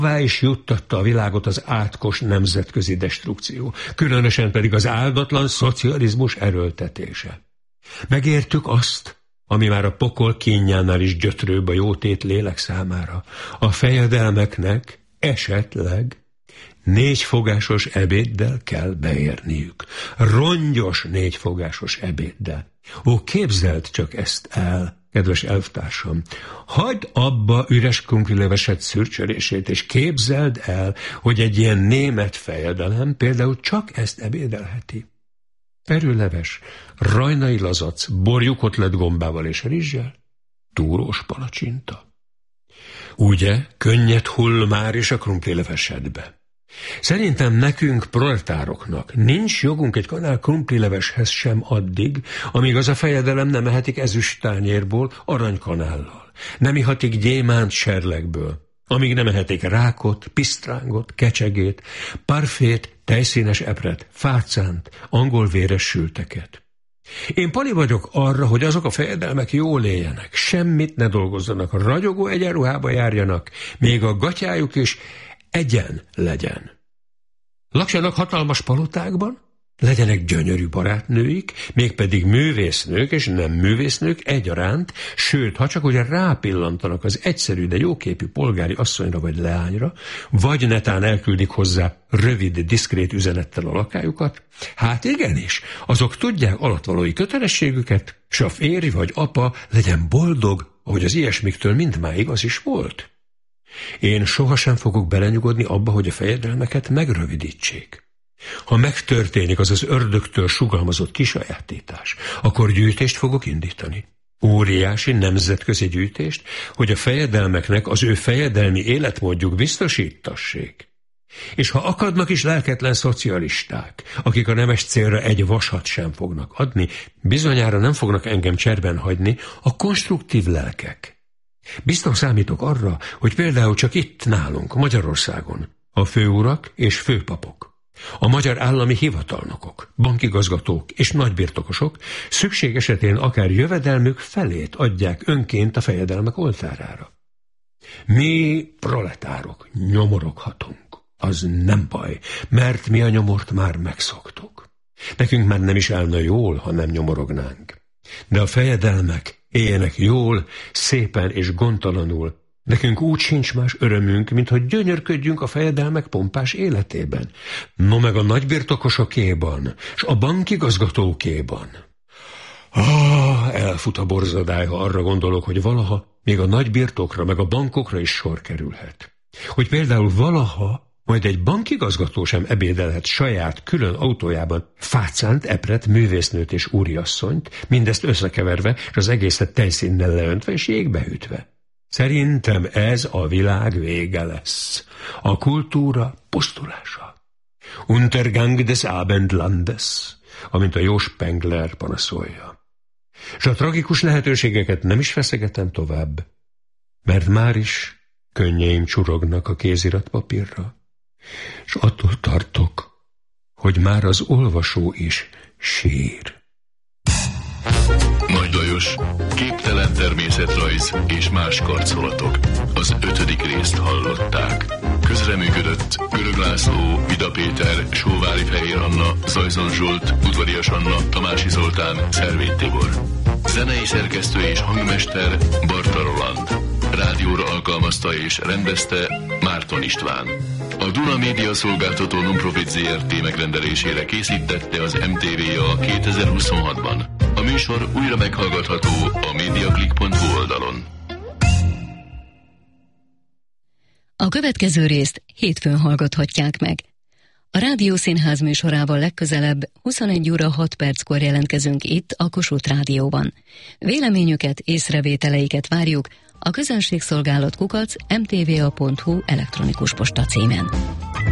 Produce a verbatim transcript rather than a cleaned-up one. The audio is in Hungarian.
is juttatta a világot az átkos nemzetközi destrukció, különösen pedig az áldatlan szocializmus erőltetése. Megértük azt, ami már a pokol kínjánál is gyötrőbb a jótét lélek számára. A fejedelmeknek esetleg négyfogásos ebéddel kell beérniük. Rongyos négyfogásos ebéddel. Ó, képzeld csak ezt el, kedves elvtársam. Hagyd abba üres krumplileveset szürcsölését, és képzeld el, hogy egy ilyen német fejedelem például csak ezt ebédelheti. Perőleves, rajnai lazac, borjukotlet gombával és rizssel, túrós palacsinta. Ugye, könnyed hull már is a krumplilevesedbe. Szerintem nekünk, proletároknak nincs jogunk egy kanál krumplileveshez sem addig, amíg az a fejedelem nem ehetik ezüst tányérból aranykanállal, nem ihatik gyémánt serlegből, amíg nem ehetik rákot, pisztrángot, kecsegét, parfét, tejszínes epret, fácánt, angol véres sülteket. Én pali vagyok arra, hogy azok a fejedelmek jól éljenek, semmit ne dolgozzanak, ragyogó egyenruhába járjanak, még a gatyájuk is egyen legyen. Laksanak hatalmas palotákban, legyenek gyönyörű barátnőik, mégpedig művésznők és nem művésznők egyaránt, sőt, ha csak ugye rápillantanak az egyszerű, de jóképű polgári asszonyra vagy leányra, vagy netán elküldik hozzá rövid, diszkrét üzenettel a lakájukat, hát igenis, azok tudják alattvalói kötelességüket, s a férj vagy apa legyen boldog, ahogy az ilyesmiktől mindmáig az is volt. Én sohasem fogok belenyugodni abba, hogy a fejedelmeket megrövidítsék. Ha megtörténik az az ördögtől sugalmazott kisajátítás, akkor gyűjtést fogok indítani. Óriási nemzetközi gyűjtést, hogy a fejedelmeknek az ő fejedelmi életmódjuk biztosítassék. És ha akadnak is lelketlen szocialisták, akik a nemes célra egy vasat sem fognak adni, bizonyára nem fognak engem cserben hagyni a konstruktív lelkek. Biztos számítok arra, hogy például csak itt nálunk, Magyarországon, a főurak és főpapok, a magyar állami hivatalnokok, bankigazgatók és nagybirtokosok szükség esetén akár jövedelmük felét adják önként a fejedelmek oltárára. Mi, proletárok, nyomoroghatunk. Az nem baj, mert mi a nyomort már megszoktuk. Nekünk már nem is állna jól, ha nem nyomorognánk. De a fejedelmek éljenek jól, szépen és gondtalanul. Nekünk úgy sincs más örömünk, mint hogy gyönyörködjünk a fejedelmek pompás életében. No meg a nagybirtokosokéban, s a bankigazgatókéban. Ah, elfut a borzadály, ha arra gondolok, hogy valaha még a nagybirtokra meg a bankokra is sor kerülhet. Hogy például valaha majd egy bankigazgató sem ebédelhet saját külön autójában fácánt, epret, művésznőt és úriasszonyt, mindezt összekeverve, és az egészet tejszínnel leöntve és jégbe ütve. Szerintem ez a világ vége lesz. A kultúra pusztulása. Untergang des Abendlandes, amint a jó Spengler panaszolja. És a tragikus lehetőségeket nem is feszegetem tovább, mert már is könnyeim csurognak a kéziratpapírra, és attól tartok, hogy már az olvasó is sír. Nagy Lajos, Képtelen természetrajz és más karcolatok. Az ötödik részt hallották. Közreműködött Görög László, Vida Péter, Sóvári Fehér Anna, Zajzon Zsolt, Udvarias Anna, Tamási Zoltán, Szervét Tibor. Zenei szerkesztő és hangmester Barta Roland. Rádióra alkalmazta és rendezte Márton István. A Duna Média Szolgáltató Nonprofit zé er té megrendelésére készítette az em té vé a kétezer-huszonhatban. A műsor újra meghallgatható a mediaclick pont hu oldalon. A következő részt hétfőn hallgathatják meg. A Rádió Színház műsorával legközelebb huszonegy óra hat perckor jelentkezünk itt a Kossuth Rádióban. Véleményüket, észrevételeiket várjuk a közönségszolgálat kukac em té vé á pont hu elektronikus posta címen.